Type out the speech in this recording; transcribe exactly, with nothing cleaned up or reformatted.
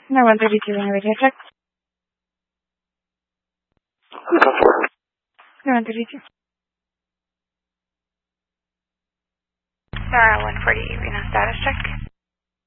No one thirty-two on radio check. No one thirty-two. Star one forty-eight, Reno status check.